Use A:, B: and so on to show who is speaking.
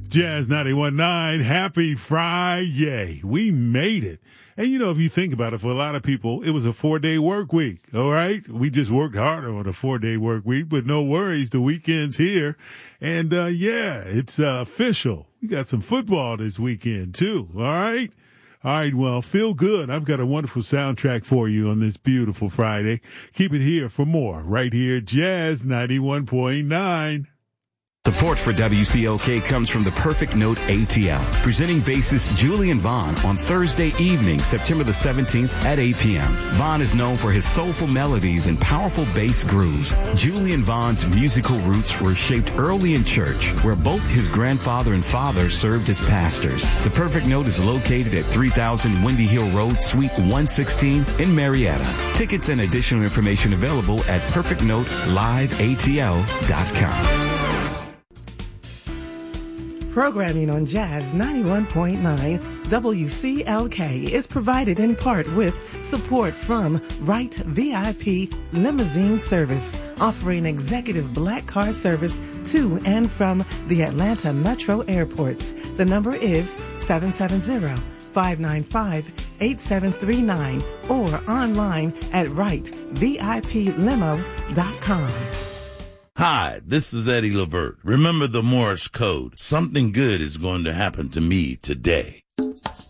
A: Jazz 91.9, happy Friday. We made it. And you know, if you think about it, for a lot of people, it was a 4-day work week. All right. We just worked harder on a 4-day work week, but no worries. The weekend's here. And, it's official. We got some football this weekend too. All right. All right, well, feel good. I've got a wonderful soundtrack for you on this beautiful Friday. Keep it here for more right here, Jazz 91.9.
B: Support for WCLK comes from the Perfect Note ATL, presenting bassist Julian Vaughn on Thursday evening, September the 17th at 8 p.m. Vaughn is known for his soulful melodies and powerful bass grooves. Julian Vaughn's musical roots were shaped early in church, where both his grandfather and father served as pastors. The Perfect Note is located at 3000 Windy Hill Road, Suite 116 in Marietta. Tickets and additional information available at perfectnoteliveatl.com.
C: Programming on Jazz 91.9 WCLK is provided in part with support from Wright VIP Limousine Service, offering executive black car service to and from the Atlanta Metro airports. The number is 770-595-8739 or online at wrightviplimo.com.
D: Hi, this is Eddie Levert. Remember the Morse code. Something good is going to happen to me today.